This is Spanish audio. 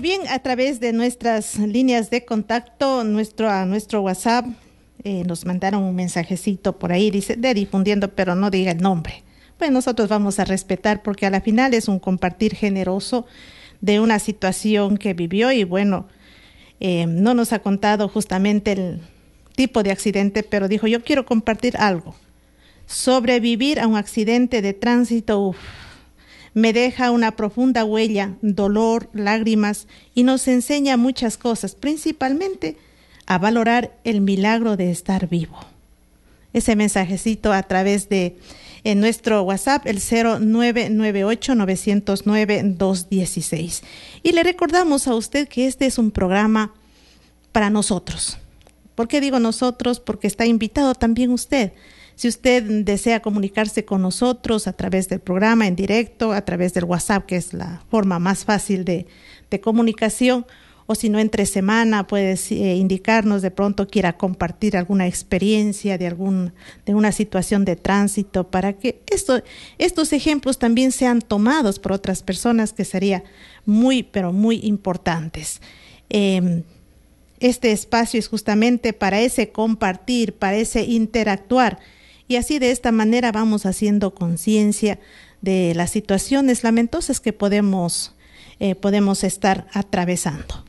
bien, a través de nuestras líneas de contacto, a nuestro WhatsApp, nos mandaron un mensajecito por ahí, dice, de difundiendo, pero no diga el nombre. Pues nosotros vamos a respetar porque a la final es un compartir generoso de una situación que vivió y bueno, no nos ha contado justamente el tipo de accidente, pero dijo, yo quiero compartir algo. Sobrevivir a un accidente de tránsito, me deja una profunda huella, dolor, lágrimas y nos enseña muchas cosas, principalmente a valorar el milagro de estar vivo. Ese mensajecito a través de en nuestro WhatsApp, el 0998-909-216. Y le recordamos a usted que este es un programa para nosotros. ¿Por qué digo nosotros? Porque está invitado también usted. Si usted desea comunicarse con nosotros a través del programa en directo, a través del WhatsApp, que es la forma más fácil de comunicación, o si no entre semana puedes indicarnos de pronto quiera compartir alguna experiencia de una situación de tránsito para que estos ejemplos también sean tomados por otras personas, que sería muy, pero muy importantes. Este espacio es justamente para ese compartir, para ese interactuar, y así de esta manera vamos haciendo conciencia de las situaciones lamentosas que podemos estar atravesando.